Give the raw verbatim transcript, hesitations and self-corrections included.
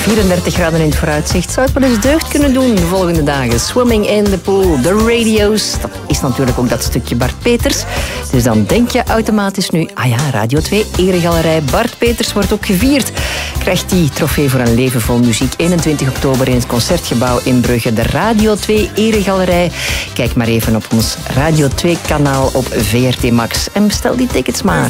vierendertig graden in het vooruitzicht. Zou het wel eens deugd kunnen doen de volgende dagen. Swimming in the pool, de radio's. Dat is natuurlijk ook dat stukje Bart Peters. Dus dan denk je automatisch nu, ah ja, Radio twee, eregalerij. Bart Peters wordt ook gevierd. Krijgt die trofee voor een leven vol muziek. eenentwintig oktober in het Concertgebouw in Brugge. De Radio twee eregalerij. Kijk maar even op ons Radio twee kanaal op V R T Max. En bestel die tickets maar.